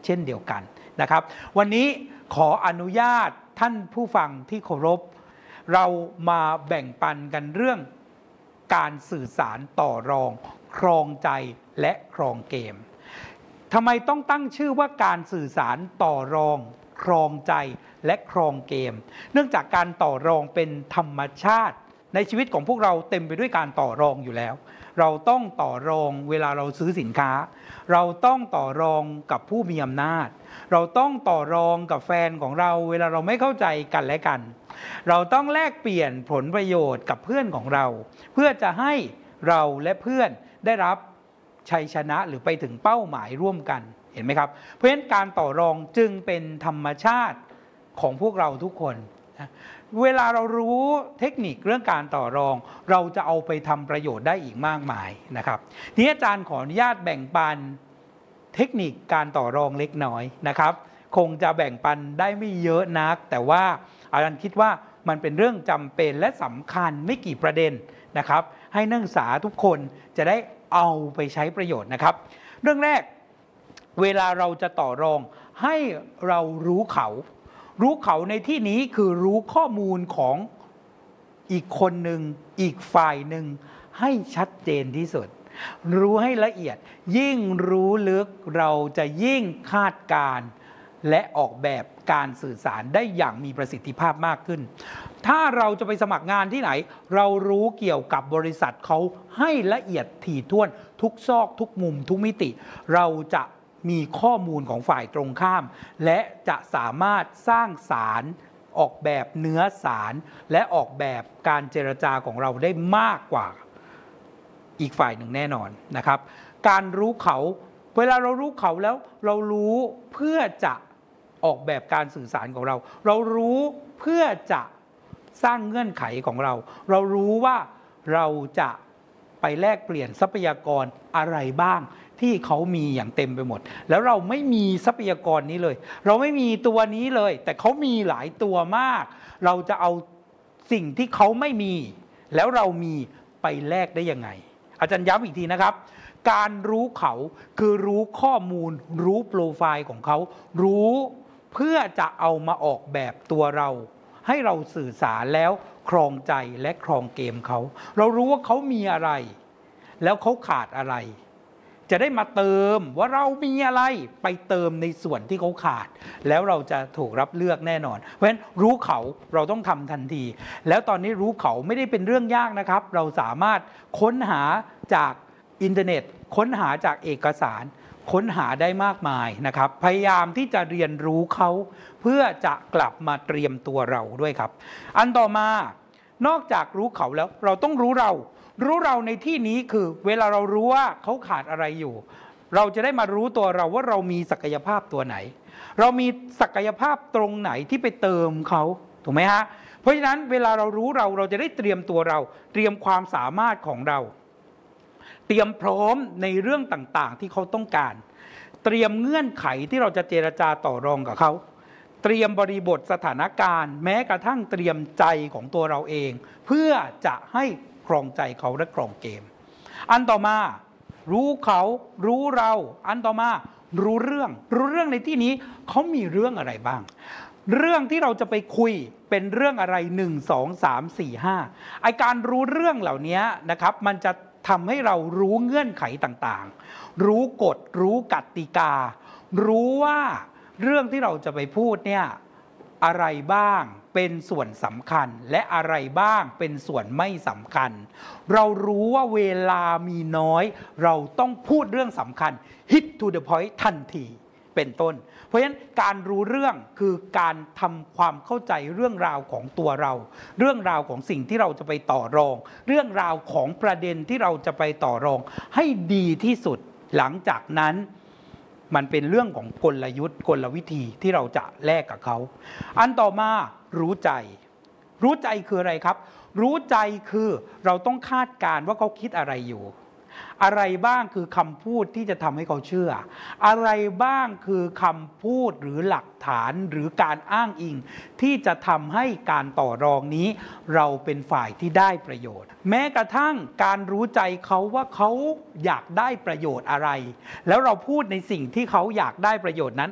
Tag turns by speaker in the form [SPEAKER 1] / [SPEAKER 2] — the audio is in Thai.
[SPEAKER 1] เช่นเดียวกันนะครับวันนี้ขออนุญาตท่านผู้ฟังที่เคารพเรามาแบ่งปันกันเรื่องการสื่อสารต่อรองครองใจและครองเกมทำไมต้องตั้งชื่อว่าการสื่อสารต่อรองครองใจและครองเกมเนื่องจากการต่อรองเป็นธรรมชาติในชีวิตของพวกเราเต็มไปด้วยการต่อรองอยู่แล้วเราต้องต่อรองเวลาเราซื้อสินค้าเราต้องต่อรองกับผู้มีอำนาจเราต้องต่อรองกับแฟนของเราเวลาเราไม่เข้าใจกันและกันเราต้องแลกเปลี่ยนผลประโยชน์กับเพื่อนของเราเพื่อจะให้เราและเพื่อนได้รับชัยชนะหรือไปถึงเป้าหมายร่วมกันเห็นไหมครับเพราะฉะนั้นการต่อรองจึงเป็นธรรมชาติของพวกเราทุกคนเวลาเรารู้เทคนิคเรื่องการต่อรองเราจะเอาไปทำประโยชน์ได้อีกมากมายนะครับทีนี้อาจารย์ขออนุญาตแบ่งปันเทคนิคการต่อรองเล็กน้อยนะครับคงจะแบ่งปันได้ไม่เยอะนักแต่ว่าอาจารย์คิดว่ามันเป็นเรื่องจำเป็นและสำคัญไม่กี่ประเด็นนะครับให้นักศึกษาทุกคนจะได้เอาไปใช้ประโยชน์นะครับเรื่องแรกเวลาเราจะต่อรองให้เรารู้เขาในที่นี้คือรู้ข้อมูลของอีกคนหนึ่งอีกฝ่ายหนึ่งให้ชัดเจนที่สุดรู้ให้ละเอียดยิ่งรู้ลึกเราจะยิ่งคาดการณ์และออกแบบการสื่อสารได้อย่างมีประสิทธิภาพมากขึ้นถ้าเราจะไปสมัครงานที่ไหนเรารู้เกี่ยวกับบริษัทเขาให้ละเอียดถี่ถ้วนทุกซอกทุกมุมทุกมิติเราจะมีข้อมูลของฝ่ายตรงข้ามและจะสามารถสร้างสารออกแบบเนื้อสารและออกแบบการเจรจาของเราได้มากกว่าอีกฝ่ายหนึ่งแน่นอนนะครับการรู้เขาเวลาเรารู้เขาแล้วเรารู้เพื่อจะออกแบบการสื่อสารของเราเรารู้เพื่อจะสร้างเงื่อนไขของเราเรารู้ว่าเราจะไปแลกเปลี่ยนทรัพยากรอะไรบ้างที่เขามีอย่างเต็มไปหมดแล้วเราไม่มีทรัพยากรนี้เลยเราไม่มีตัวนี้เลยแต่เขามีหลายตัวมากเราจะเอาสิ่งที่เขาไม่มีแล้วเรามีไปแลกได้ยังไงอาจารย์ย้ำอีกทีนะครับการรู้เขาคือรู้ข้อมูลรู้โปรไฟล์ของเขารู้เพื่อจะเอามาออกแบบตัวเราให้เราสื่อสารแล้วครองใจและครองเกมเขาเรารู้ว่าเขามีอะไรแล้วเขาขาดอะไรจะได้มาเติมว่าเรามีอะไรไปเติมในส่วนที่เขาขาดแล้วเราจะถูกรับเลือกแน่นอนเพราะฉะนั้นรู้เขาเราต้องทำทันทีแล้วตอนนี้รู้เขาไม่ได้เป็นเรื่องยากนะครับเราสามารถค้นหาจากอินเทอร์เน็ตค้นหาจากเอกสารค้นหาได้มากมายนะครับพยายามที่จะเรียนรู้เขาเพื่อจะกลับมาเตรียมตัวเราด้วยครับอันต่อมานอกจากรู้เขาแล้วเราต้องรู้เราในที่นี้คือเวลาเรารู้ว่าเขาขาดอะไรอยู่เราจะได้มารู้ตัวเราว่าเรามีศักยภาพตัวไหนเรามีศักยภาพตรงไหนที่ไปเติมเขาถูกไหมฮะเพราะฉะนั้นเวลาเรารู้เราจะได้เตรียมตัวเราเตรียมความสามารถของเราเตรียมพร้อมในเรื่องต่างๆที่เขาต้องการเตรียมเงื่อนไขที่เราจะเจรจาต่อรองกับเขาเตรียมบริบทสถานการณ์แม้กระทั่งเตรียมใจของตัวเราเองเพื่อจะให้ครองใจเขาและครองเกมอันต่อมารู้เขารู้เราอันต่อมารู้เรื่องในที่นี้เขามีเรื่องอะไรบ้างเรื่องที่เราจะไปคุยเป็นเรื่องอะไร1 2 3 4 5ไอการรู้เรื่องเหล่านี้นะครับมันจะทำให้เรารู้เงื่อนไขต่างๆรู้กฎรู้กติการู้ว่าเรื่องที่เราจะไปพูดเนี่ยอะไรบ้างเป็นส่วนสำคัญและอะไรบ้างเป็นส่วนไม่สำคัญเรารู้ว่าเวลามีน้อยเราต้องพูดเรื่องสำคัญ hit to the point ทันทีเป็นต้นเพราะฉะนั้นการรู้เรื่องคือการทำความเข้าใจเรื่องราวของตัวเราเรื่องราวของสิ่งที่เราจะไปต่อรองเรื่องราวของประเด็นที่เราจะไปต่อรองให้ดีที่สุดหลังจากนั้นมันเป็นเรื่องของกลยุทธ์กลวิธีที่เราจะแลกกับเขาอันต่อมารู้ใจคืออะไรครับรู้ใจคือเราต้องคาดการณ์ว่าเขาคิดอะไรอยู่อะไรบ้างคือคำพูดที่จะทำให้เขาเชื่ออะไรบ้างคือคำพูดหรือหลักฐานหรือการอ้างอิงที่จะทำให้การต่อรองนี้เราเป็นฝ่ายที่ได้ประโยชน์แม้กระทั่งการรู้ใจเขาว่าเขาอยากได้ประโยชน์อะไรแล้วเราพูดในสิ่งที่เขาอยากได้ประโยชน์นั้น